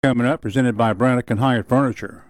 coming up, presented by Brannick and Hyatt Furniture.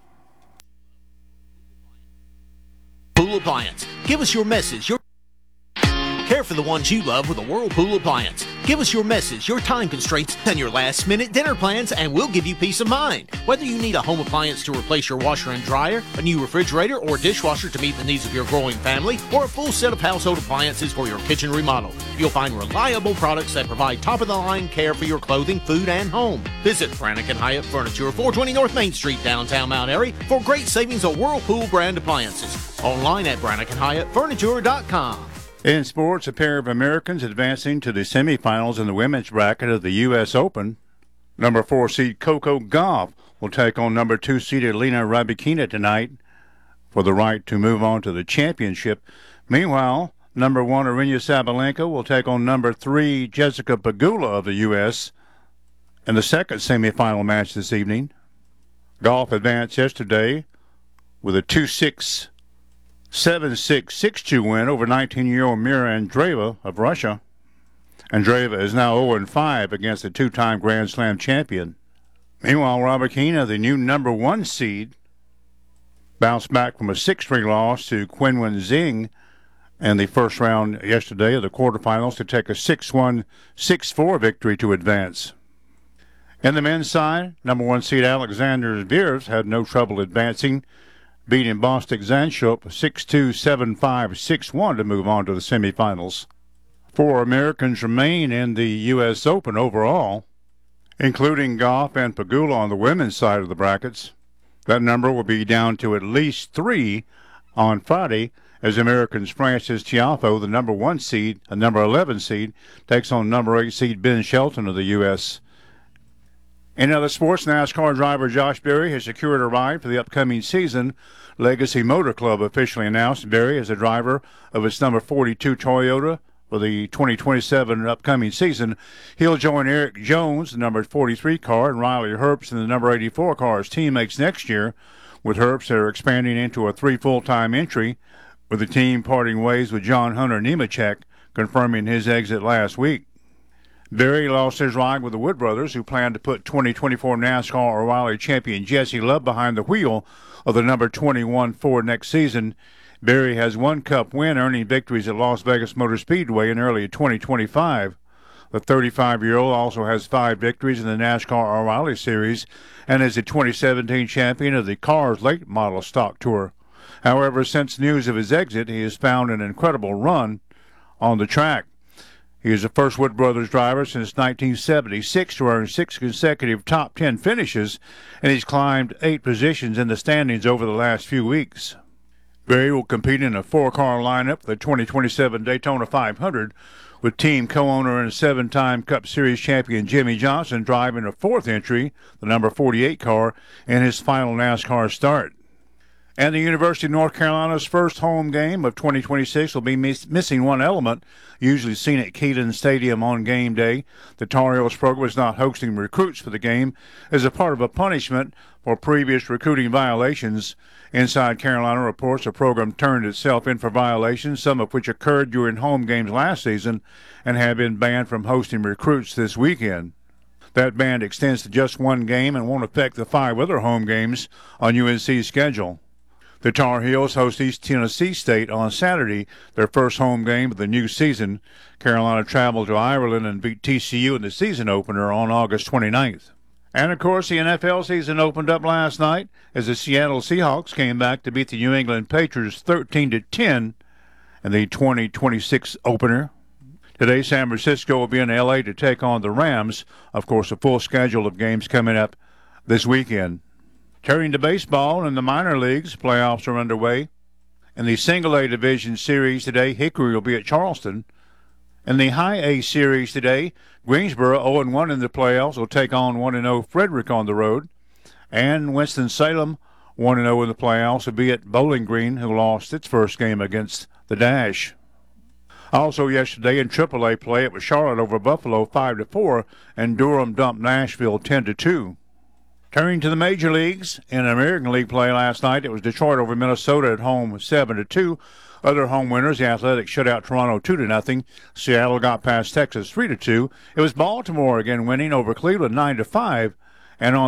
Pool Appliance. Give us your message. Care for the ones you love with a Whirlpool appliance. Give us your message, your time constraints, and your last-minute dinner plans, and we'll give you peace of mind. Whether you need a home appliance to replace your washer and dryer, a new refrigerator or dishwasher to meet the needs of your growing family, or a full set of household appliances for your kitchen remodel, you'll find reliable products that provide top-of-the-line care for your clothing, food, and home. Visit Brannick and Hyatt Furniture, 420 North Main Street, downtown Mount Airy, for great savings on Whirlpool brand appliances. Online at BrannickandHyattFurniture.com. In sports, a pair of Americans advancing to the semifinals in the women's bracket of the U.S. Open. Number 4 seed Coco Gauff will take on number 2 seed Elena Rybakina tonight for the right to move on to the championship. Meanwhile, number 1 Aryna Sabalenka will take on number 3 Jessica Pegula of the U.S. in the second semifinal match this evening. Gauff advanced yesterday with a 2-6, 7-6, 6-2 win over 19-year-old Mira Andreeva of Russia. Andreeva is now 0-5 against the two-time Grand Slam champion. Meanwhile, Rybakina, the new number 1 seed, bounced back from a 6-3 loss to Qinwen Zheng in the first round yesterday of the quarterfinals to take a 6-1, 6-4 victory to advance. In the men's side, number 1 seed Alexander Zverev had no trouble advancing, beating Bostik Zanshuk 6-2, 7-5, 6-1 to move on to the semifinals. 4 Americans remain in the U.S. Open overall, including Gauff and Pegula on the women's side of the brackets. That number will be down to at least 3 on Friday as Americans Frances Tiafoe, the number 1 seed, a number 11 seed, takes on number 8 seed Ben Shelton of the U.S. In other sports, NASCAR driver Josh Berry has secured a ride for the upcoming season. Legacy Motor Club officially announced Berry as a driver of its number 42 Toyota for the 2027 upcoming season. He'll join Eric Jones, the number 43 car, and Riley Herbst in the number 84 car as teammates next year. With Herbst, they're expanding into a 3 full-time entry, with the team parting ways with John Hunter Nemechek, confirming his exit last week. Berry lost his ride with the Wood brothers, who plan to put 2024 NASCAR O'Reilly champion Jesse Love behind the wheel of the number 21 Ford next season. Berry has 1 Cup win, earning victories at Las Vegas Motor Speedway in early 2025. The 35-year-old also has 5 victories in the NASCAR O'Reilly Series and is the 2017 champion of the Cars Late Model Stock Tour. However, since news of his exit, he has found an incredible run on the track. He is the first Wood Brothers driver since 1976 to earn 6 consecutive top 10 finishes, and he's climbed 8 positions in the standings over the last few weeks. Berry will compete in a 4-car lineup for the 2027 Daytona 500, with team co-owner and 7-time Cup Series champion Jimmy Johnson driving a 4th entry, the number 48 car, in his final NASCAR start. And the University of North Carolina's first home game of 2026 will be missing one element, usually seen at Keelan Stadium on game day. The Tar Heels program is not hosting recruits for the game as a part of a punishment for previous recruiting violations. Inside Carolina reports the program turned itself in for violations, some of which occurred during home games last season, and have been banned from hosting recruits this weekend. That ban extends to just one game and won't affect the 5 other home games on UNC's schedule. The Tar Heels host East Tennessee State on Saturday, their first home game of the new season. Carolina traveled to Ireland and beat TCU in the season opener on August 29th. And, of course, the NFL season opened up last night as the Seattle Seahawks came back to beat the New England Patriots 13-10 in the 2026 opener. Today, San Francisco will be in L.A. to take on the Rams. Of course, a full schedule of games coming up this weekend. Turning to baseball, in the minor leagues, playoffs are underway. In the Single-A Division Series today, Hickory will be at Charleston. In the High A Series today, Greensboro, 0-1 in the playoffs, will take on 1-0 Frederick on the road. And Winston-Salem, 1-0 in the playoffs, will be at Bowling Green, who lost its first game against the Dash. Also yesterday in AAA play, it was Charlotte over Buffalo 5-4, and Durham dumped Nashville 10-2. Turning to the major leagues, in American League play last night, it was Detroit over Minnesota at home 7-2. Other home winners, the Athletics shut out Toronto 2-0. Seattle got past Texas 3-2. It was Baltimore again winning over Cleveland 9-5. And on